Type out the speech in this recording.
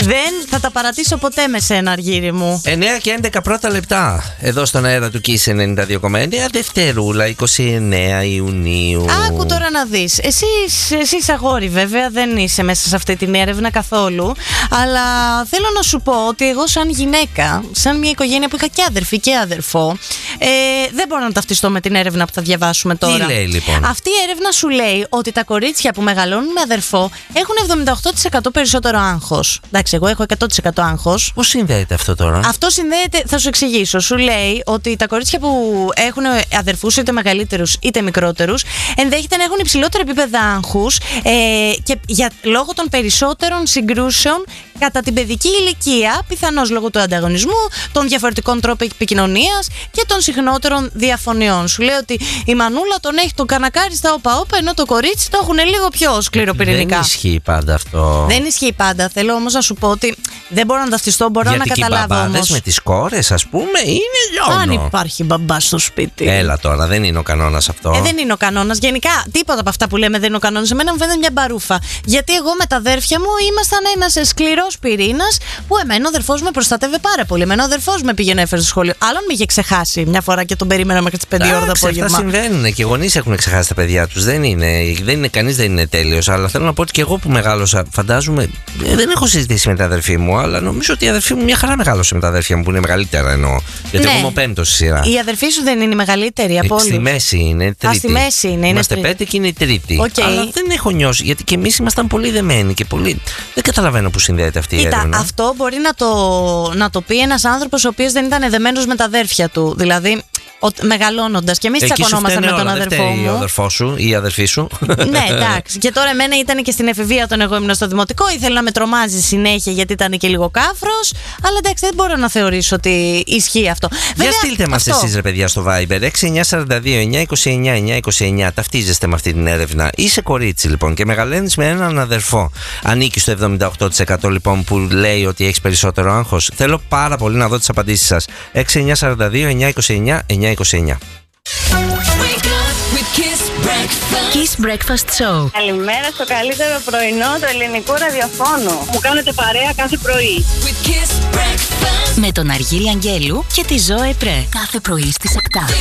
Δεν θα τα παρατήσω ποτέ με σένα, Αργύρι μου. 9 και 11 πρώτα λεπτά. Εδώ στον αέρα του Kiss 92,9. Δευτέρουλα, 29 Ιουνίου. Άκου τώρα να δεις. Εσύ αγόρι, βέβαια, δεν είσαι μέσα σε αυτή την έρευνα καθόλου. Αλλά θέλω να σου πω ότι εγώ, σαν γυναίκα, σαν μια οικογένεια που είχα και αδερφή και αδερφό, δεν μπορώ να ταυτιστώ με την έρευνα που θα διαβάσουμε τώρα. Τι λέει λοιπόν? Αυτή η έρευνα σου λέει ότι τα κορίτσια που μεγαλώνουν με αδερφό έχουν 78% περισσότερο άγχος. Εντάξει, εγώ έχω 100% άγχος. Πώς συνδέεται αυτό τώρα? Αυτό συνδέεται, θα σου εξηγήσω. Σου λέει ότι τα κορίτσια που έχουν αδερφούς είτε μεγαλύτερους είτε μικρότερους ενδέχεται να έχουν υψηλότερα επίπεδα άγχους και λόγω των περισσότερων συγκρούσεων κατά την παιδική ηλικία, πιθανώς λόγω του ανταγωνισμού, των διαφορετικών τρόπων επικοινωνίας και των συχνότερων διαφωνιών. Σου λέει ότι η μανούλα τον έχει τον κανακάρι στα όπα-όπα, ενώ το κορίτσι το έχουν λίγο πιο σκληροπυρηνικά. Δεν ισχύει πάντα αυτό. Δεν ισχύει πάντα. Θέλω όμως να σου πω ότι δεν μπορώ να ταυτιστώ, μπορώ να καταλάβω. Γιατί οι μπαμπάδες με τις κόρες, ας πούμε, είναι λιώνο. Αν υπάρχει μπαμπά στο σπίτι. Έλα τώρα, δεν είναι ο κανόνας αυτό. Δεν είναι ο κανόνας. Γενικά, τίποτα από αυτά που λέμε δεν είναι ο κανόνας. Εμένα μου φαίνεται μια μπαρούφα. Γιατί εγώ με τα αδέρφια μου ήμασταν ένας σκληρός πυρήνας που εμένα ο αδερφός με προστάτευε πάρα πολύ. Εμένα ο αδερφός με πήγαινε έφερε στο σχολείο. Άλλον με είχε ξεχάσει μια φορά και τον περίμενα μέχρι τις 5 ώρα το απόγευμα. Αυτά συμβαίνουν και οι γονείς έχουν ξεχάσει τα παιδιά τους. Κανείς δεν είναι τέλειος. Αλλά θέλω να πω ότι και εγώ που μεγάλωσα, φαντάζομαι. Δεν έχω συζητήσει με την αδερφή μου, αλλά νομίζω ότι η αδερφή μου μια χαρά μεγάλωσε με τα αδέρφια μου που είναι μεγαλύτερα εννοώ. Γιατί εγώ είμαι ο πέμπτος στη σειρά. Η αδερφή σου δεν είναι η μεγαλύτερη από όλους? Στη μέση είναι, τρίτη. Στη μέση είναι. Είμαστε 5 και είναι η τρίτη. Okay. Αλλά δεν έχω νιώσει, γιατί και εμείς ήμασταν πολύ δεμένοι και πολύ. Δεν καταλαβαίνω που συνδέεται αυτή η έρευνα. Αυτό μπορεί να το πει ένας άνθρωπος ο οποίος δεν ήταν δεμένος με τα αδέρφια του. Δηλαδή, μεγαλώνοντας. Και εμείς τσακωνόμασταν με τον αδερφό μου. Ο αδερφός σου ή η αδερφή σου. Ναι, εντάξει. Και τώρα εμένα ήταν και στην εφηβεία όταν εγώ ήμουν στο δημοτικό. Ήθελε να με τρομάζει συνέχεια γιατί ήταν και λίγο κάφρος. Αλλά εντάξει, δεν μπορώ να θεωρήσω ότι ισχύει αυτό. Για στείλτε μας εσείς, ρε παιδιά, στο Viber 6942-929-929. Ταυτίζεστε με αυτή την έρευνα. Είσαι κορίτσι λοιπόν και μεγαλώνεις με έναν αδερφό. Ανήκει στο 78% λοιπόν που λέει ότι έχεις περισσότερο άγχος. Θέλω πάρα πολύ να δω τις απαντήσεις σας. 6942-929-929. Kiss Breakfast Show. Καλημέρα στο καλύτερο πρωινό του ελληνικού ραδιοφώνου. Μου κάνετε παρέα κάθε πρωί. Με τον Αργύρι Αγγέλου και τη Ζωέ Πρέ. Κάθε πρωί στις 7.